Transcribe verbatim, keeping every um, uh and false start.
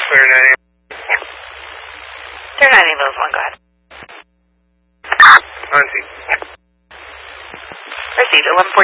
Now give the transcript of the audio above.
Clear nine. Clear nine ambulance one, go ahead. On scene. Received eleven forty.